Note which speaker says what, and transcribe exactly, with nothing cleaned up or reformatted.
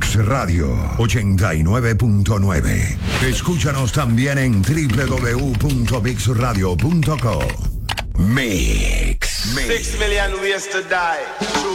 Speaker 1: Mix Radio ochenta y nueve punto nueve. Escúchanos también en doble u doble u doble u punto mix radio punto com. Mix.
Speaker 2: Six million ways to die.